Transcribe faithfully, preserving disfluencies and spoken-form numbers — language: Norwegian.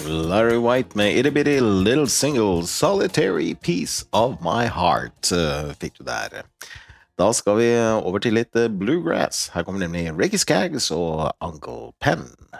Larry White med Itty Bitty Little Single, Solitary Piece of My Heart, uh, fikk du der. Da skal vi over til litt bluegrass. Her kommer nemlig Ricky Skaggs og Uncle Pen.